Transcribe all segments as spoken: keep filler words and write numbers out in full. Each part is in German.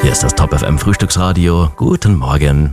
Hier ist das Top F M Frühstücksradio. Guten Morgen.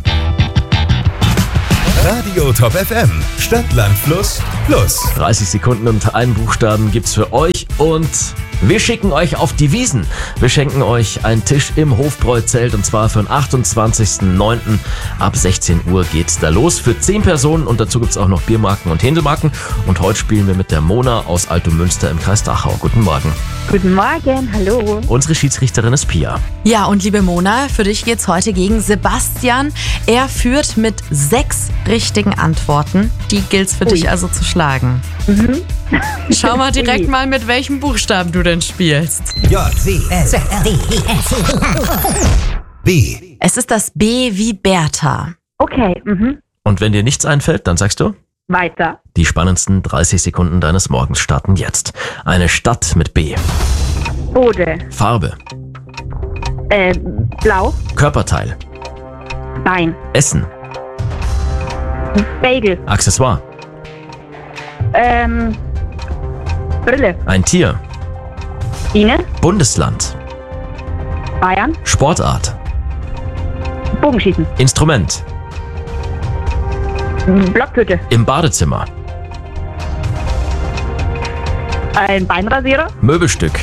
Radio Top F M, Stadt, Land, Fluss, Plus. dreißig Sekunden und einen Buchstaben gibt's für euch und wir schicken euch auf die Wiesn. Wir schenken euch einen Tisch im Hofbräu-Zelt und zwar für den achtundzwanzigsten neunten Ab sechzehn Uhr geht's da los für zehn Personen und dazu gibt's auch noch Biermarken und Händelmarken. Und heute spielen wir mit der Mona aus Altomünster im Kreis Dachau. Guten Morgen. Guten Morgen, hallo. Unsere Schiedsrichterin ist Pia. Ja, und liebe Mona, für dich geht's heute gegen Sebastian. Er führt mit sechs richtigen Antworten. Die gilt's für Ui. dich also zu schlagen. Mhm. Schau mal direkt Ui. mal, mit welchem Buchstaben du denn spielst. J, C, S, D, E, F, B. Es ist das B wie Bertha. Okay, mhm. Und wenn dir nichts einfällt, dann sagst du? Weiter. Die spannendsten dreißig Sekunden deines Morgens starten jetzt. Eine Stadt mit B. Bode, Farbe. äh, Blau, Körperteil. Bein, Essen. Bagel, Accessoire. ähm, Brille, Ein Tier. Biene, Bundesland. Bayern, Sportart. Bogenschießen, Instrument. Blockhütte, Im Badezimmer. ein Beinrasierer, Möbelstück.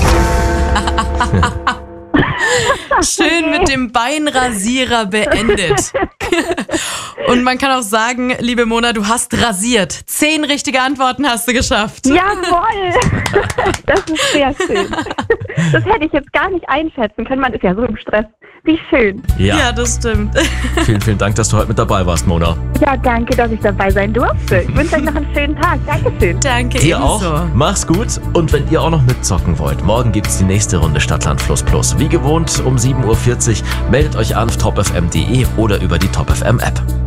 Schön mit dem Beinrasierer beendet. Und man kann auch sagen, liebe Mona, du hast rasiert. Zehn richtige Antworten hast du geschafft. Jawohl! Das ist sehr schön. Das hätte ich jetzt gar nicht einschätzen können. Man ist ja so im Stress. Wie schön. Ja. Ja, das stimmt. Vielen, vielen Dank, dass du heute mit dabei warst, Mona. Ja, danke, dass ich dabei sein durfte. Ich wünsche euch noch einen schönen Tag. Dankeschön. Danke, Dir ebenso. auch. Mach's gut. Und wenn ihr auch noch mitzocken wollt, morgen gibt's die nächste Runde Stadtland Fluss Plus. Wie gewohnt um sieben Uhr vierzig. Meldet euch an auf top f m punkt d e oder über die Top F M App.